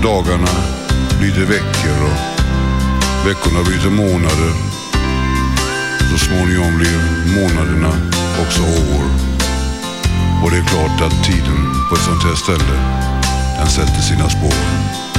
dagarna blir det veckor och veckorna blir det månader. Så småningom blir månaderna också år. Och det är klart att tiden på ett sånt här ställe, den sätter sina spår.